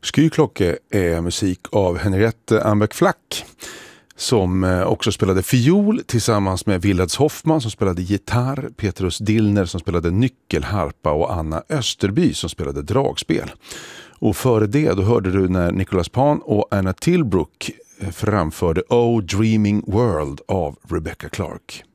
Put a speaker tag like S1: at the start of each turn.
S1: Skyklocke är musik av Henriette Ambeck-Flack som också spelade fiol tillsammans med Willard Hoffman som spelade gitarr, Petrus Dillner som spelade nyckelharpa och Anna Österby som spelade dragspel. Och före det då hörde du när Nicholas Pan och Anna Tilbrook framförde Oh Dreaming World av Rebecca Clark.